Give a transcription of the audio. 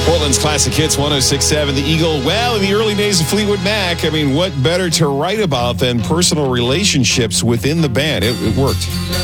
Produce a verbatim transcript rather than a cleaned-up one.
Portland's Classic Hits one oh six point seven. The Eagle, well, in the early days of Fleetwood Mac, I mean, what better to write about than personal relationships within the band? It, it worked.